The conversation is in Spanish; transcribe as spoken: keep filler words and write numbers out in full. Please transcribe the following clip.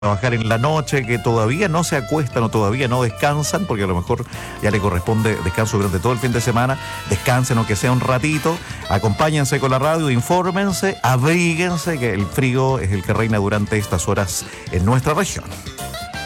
trabajar en la noche, que todavía no se acuestan o todavía no descansan, porque a lo mejor ya le corresponde descanso durante todo el fin de semana, descansen aunque sea un ratito, acompáñense con la radio, infórmense, abríguense, que el frío es el que reina durante estas horas en nuestra región.